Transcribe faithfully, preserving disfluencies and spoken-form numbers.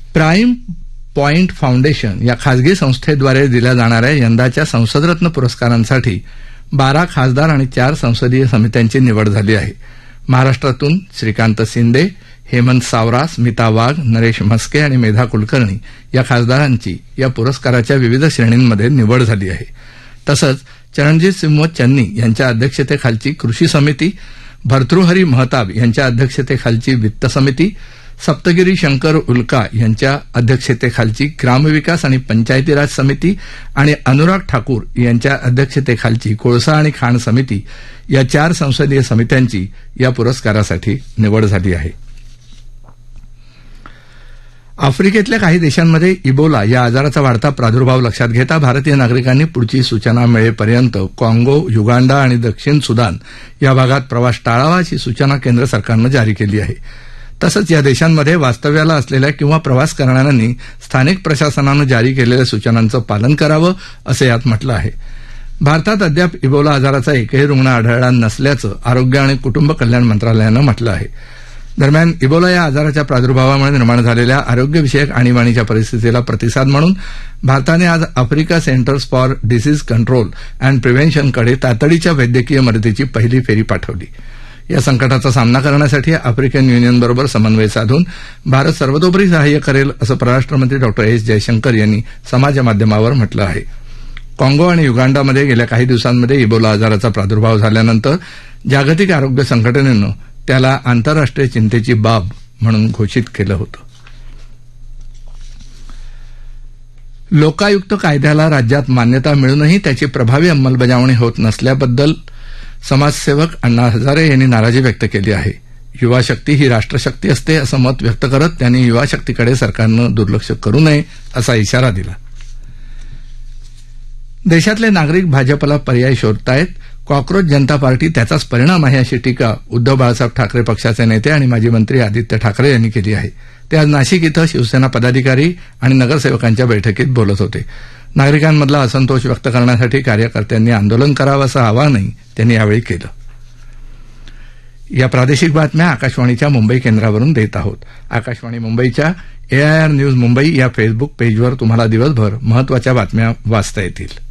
Prime point foundation या खासगी संस्थेद्वारे दिल्या जाणाऱ्या यंदाच्या संसदरत्न पुरस्कारांसाठी बारा खासदार आणि चार संसदीय समित्यांची निवड झाली आहे. महाराष्ट्रातून श्रीकांत शिंदे, हेमंत सावरा, स्मिता वाघ, नरेश म्हस्के आणि मेधा कुलकर्णी या खासदारांची या पुरस्काराच्या विविध श्रेणींमध्ये निवड झाली आहे. तसंच चरणजित सिंह चन्नी यांच्या अध्यक्षतेखालची कृषी समिती, भर्तृहरी महताब यांच्या अध्यक्षतेखालची वित्त समिती, सप्तगिरी शंकर उल्का यांच्या अध्यक्षतेखालची ग्रामविकास आणि पंचायती राज समिती आणि अनुराग ठाकूर यांच्या अध्यक्षतेखालची कोळसा आणि खाण समिती या चार संसदीय समित्यांची या पुरस्कारासाठी निवड झाली आहे. आफ्रिकेतल्या काही देशांमध्ये इबोला या आजाराचा वाढता प्रादुर्भाव लक्षात घेता भारतीय नागरिकांनी पुढची सूचना मिळेपर्यंत काँगो, युगांडा आणि दक्षिण सुदान या भागात प्रवास टाळावा अशी सूचना केंद्र सरकारनं जारी केली आहे. तसंच या देशांमध्ये वास्तव्याला असलेल्या किंवा प्रवास करणाऱ्यांनी स्थानिक प्रशासनानं जारी केलेल्या सूचनांचं पालन करावं असं यात म्हटलं आहे. भारतात अद्याप इबोला आजाराचा एकही रुग्ण आढळला नसल्याचं आरोग्य आणि कुटुंब कल्याण मंत्रालयानं म्हटलं आहे. दरम्यान इबोला या आजाराच्या प्रादुर्भावामुळे निर्माण झालेल्या आरोग्यविषयक आणीबाणीच्या परिस्थितीला प्रतिसाद म्हणून भारताने आज Africa centres for disease control and प्रिव्हेन्शनकडे तातडीच्या वैद्यकीय मदतीची पहिली फेरी पाठवली. या संकटाचा सामना करण्यासाठी आफ्रिकन युनियनबरोबर समन्वय साधून भारत सर्वतोपरी सहाय्य करेल असं परराष्ट्रमंत्री डॉक्टर एस जयशंकर यांनी समाजमाध्यमावर म्हटलं आहे. काँगो आणि युगांडामध्ये गेल्या काही दिवसांमध्ये इबोला आजाराचा प्रादुर्भाव झाल्यानंतर जागतिक आरोग्य संघटनेनं त्याला आंतरराष्ट्रीय चिंतेची बाब म्हणून घोषित केलं होतं. लोकायुक्त कायद्याला राज्यात मान्यता मिळूनही त्याची प्रभावी अंमलबजावणी होत नसल्याबद्दल समाजसेवक अण्णा हजारे यांनी नाराजी व्यक्त केली आहे. युवा शक्ती ही राष्ट्रशक्ती असते असं मत व्यक्त करत त्यांनी युवा शक्तीकडे सरकारनं दुर्लक्ष करू नये असा इशारा दिला. देशातले नागरिक भाजपला पर्याय शोधतायत. कॉक्रोच जनता पार्टी त्याचाच परिणाम आहे अशी टीका उद्धव बाळासाहेब ठाकरे पक्षाचे नेते आणि माजी मंत्री आदित्य ठाकरे यांनी केली आहे. ते आज नाशिक इथं शिवसेना पदाधिकारी आणि नगरसेवकांच्या बैठकीत बोलत होते. नागरिकांमधला असंतोष व्यक्त करण्यासाठी कार्यकर्त्यांनी आंदोलन करावं असं आवाहनही त्यांनी यावेळी केलं. या प्रादेशिक बातम्या आकाशवाणीच्या मुंबई केंद्रावरून देत आहोत. आकाशवाणी मुंबईच्या एआयआर न्यूज मुंबई या फेसबुक पेजवर तुम्हाला दिवसभर महत्वाच्या बातम्या वाचता येतील.